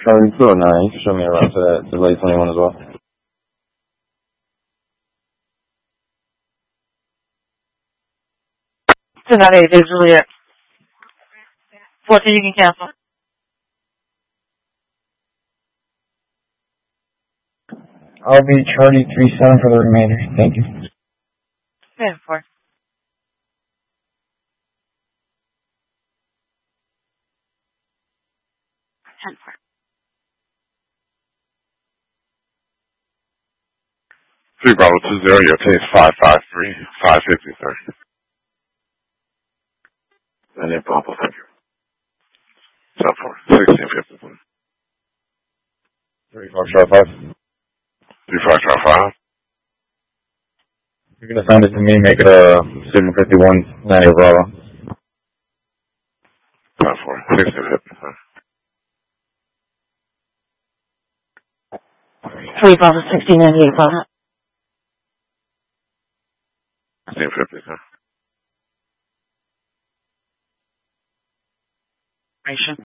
Charlie 209, you can show me around to that, to late 21 as well. 298 is Juliet. 14, you can cancel. I'll be Charlie 37 for the remainder. Thank you. 10-4. 10-4. 3 Bravo 20, your case 553, 553. And then Bravo, thank you. 10-4, 1651. 3555. 3555. You're going to send it to me, make it a 751 90 Bravo. 10-4, 1651. 3 Bravo 1698 Bravo. 1650, sir. Nation.